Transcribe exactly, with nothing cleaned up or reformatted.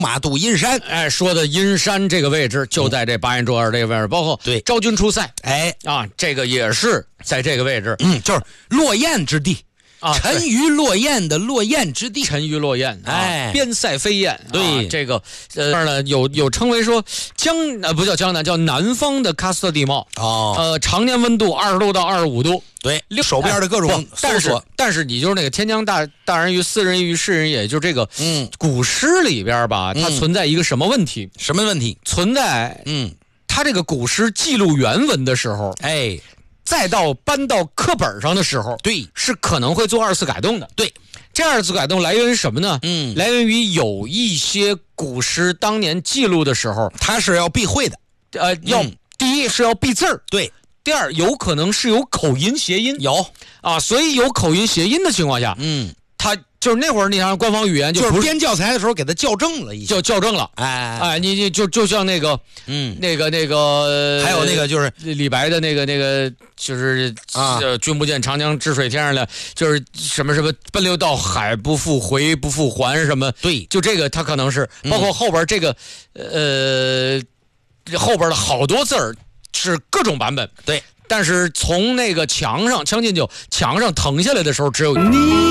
马渡阴山， 哎，说的阴山这个位置就在这巴彦淖尔这个位置，包括对昭君出塞， 哎啊，这个也是在这个位置， 嗯，就是落雁之地。 啊， 沉鱼落雁的落雁之地， 沉鱼落雁， 哎， 啊、边塞飞燕， 对， 啊、这个呃呢有有称为说江呃不叫江南，叫南方的喀斯特地貌哦， 呃常年温度二十度到二十五度， 对，手边的各种但是但是你就是那个天将大大人于斯人于世人也，就这个嗯古诗里边吧，它存在一个什么问题？ 什么问题？ 存在嗯， 它这个古诗记录原文的时候， 哎。 再到搬到课本上的时候， 对， 是可能会做二次改动的。 对， 这二次改动来源于什么呢？ 嗯， 来源于有一些古诗当年记录的时候， 它是要避讳的。 呃，要、嗯、第一是要避字儿， 对； 第二有可能是有口音谐音， 有啊，所以有口音谐音的情况下， 嗯， 他就是那会儿你看官方语言就就是编教材的时候给他校正了一下， 就校正了， 哎哎，你你就就像那个， 嗯， 那个那个， 还有那个就是李白的那个那个，就是啊， 君不见长江之水天上来，就是什么什么奔流到海不复回不复还什么， 对， 就这个他可能是包括后边这个，呃，后边的好多字儿是各种版本， 对， 但是从那个墙上《将进酒》墙上腾下来的时候，只有你。